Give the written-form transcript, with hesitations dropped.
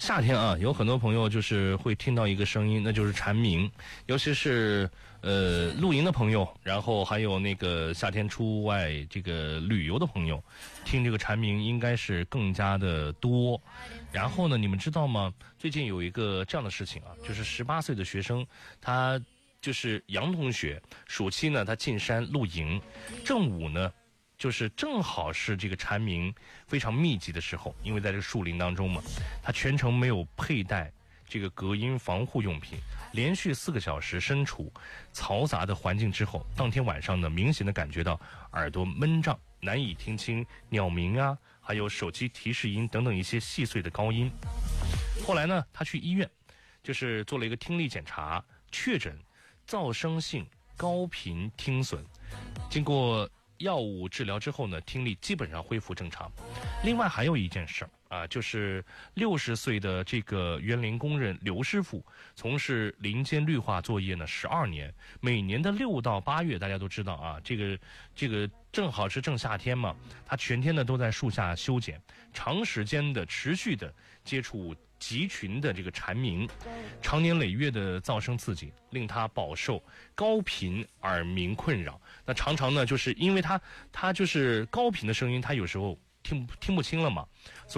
夏天啊，有很多朋友就是会听到一个声音，那就是蝉鸣，尤其是露营的朋友，然后还有那个夏天出外这个旅游的朋友，听这个蝉鸣应该是更加的多。然后呢，你们知道吗？最近有一个这样的事情啊，就是18岁的学生，他就是杨同学，暑期呢他进山露营，正午呢就是正好是这个蝉鸣非常密集的时候，因为在这个树林当中嘛，他全程没有佩戴这个隔音防护用品，连续4个小时身处嘈杂的环境之后，当天晚上呢，明显的感觉到耳朵闷胀，难以听清鸟鸣啊，还有手机提示音等等一些细碎的高音。后来呢，他去医院，就是做了一个听力检查，确诊噪声性高频听损，经过药物治疗之后呢，听力基本上恢复正常。另外还有一件事啊，就是60岁的这个园林工人刘师傅，从事林间绿化作业呢12年，每年的6到8月，大家都知道啊，这个正好是正夏天嘛，他全天呢都在树下修剪，长时间的持续的接触集群的这个蝉鸣，长年累月的噪声刺激，令他饱受高频耳鸣困扰。那常常呢，就是因为他就是高频的声音，他有时候听不清了嘛。